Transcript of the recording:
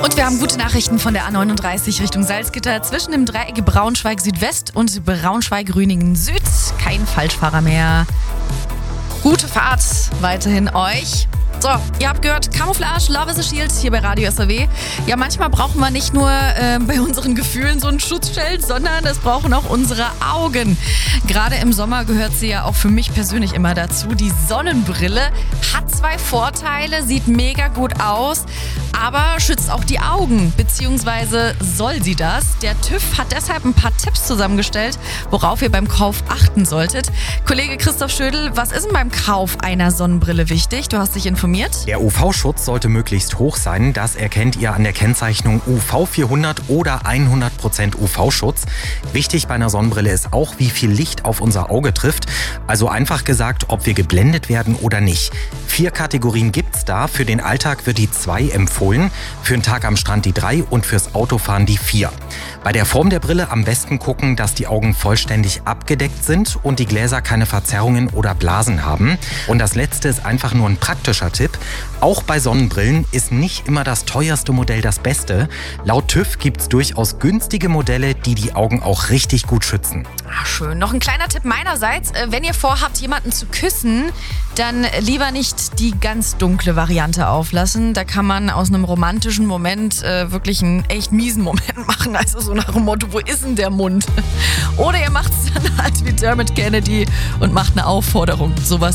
Und wir haben gute Nachrichten von der A39 Richtung Salzgitter zwischen dem Dreieck Braunschweig Südwest und Braunschweig Rüningen Süd. Kein Falschfahrer mehr. Gute Fahrt weiterhin euch. So, ihr habt gehört, Camouflage, Love is a Shield hier bei Radio SAW. Ja, manchmal brauchen wir nicht nur bei unseren Gefühlen so ein Schutzschild, sondern es brauchen auch unsere Augen. Gerade im Sommer gehört sie ja auch für mich persönlich immer dazu. Die Sonnenbrille hat 2 Vorteile, sieht mega gut aus, aber schützt auch die Augen, beziehungsweise soll sie das. Der TÜV hat deshalb ein paar Tipps zusammengestellt, worauf ihr beim Kauf achten solltet. Kollege Christoph Schödel, was ist denn beim Kauf einer Sonnenbrille wichtig? Du hast dich informiert. Der UV-Schutz sollte möglichst hoch sein. Das erkennt ihr an der Kennzeichnung UV 400 oder 100% UV-Schutz. Wichtig bei einer Sonnenbrille ist auch, wie viel Licht auf unser Auge trifft. Also einfach gesagt, ob wir geblendet werden oder nicht. 4 Kategorien gibt's da. Für den Alltag wird die 2 empfohlen, für den Tag am Strand die 3 und fürs Autofahren die 4. Bei der Form der Brille am besten gucken, dass die Augen vollständig abgedeckt sind und die Gläser keine Verzerrungen oder Blasen haben. Und das letzte ist einfach nur ein praktischer Tipp. Auch bei Sonnenbrillen ist nicht immer das teuerste Modell das Beste. Laut TÜV gibt's durchaus günstige Modelle, die die Augen auch richtig gut schützen. Ah, schön. Noch ein kleiner Tipp meinerseits. Wenn ihr vorhabt, jemanden zu küssen, dann lieber nicht die ganz dunkle Variante auflassen. Da kann man aus einem romantischen Moment wirklich einen echt miesen Moment machen. Also so nach dem Motto, wo ist denn der Mund? Oder ihr macht es dann halt wie Dermot Kennedy und macht eine Aufforderung. Sowas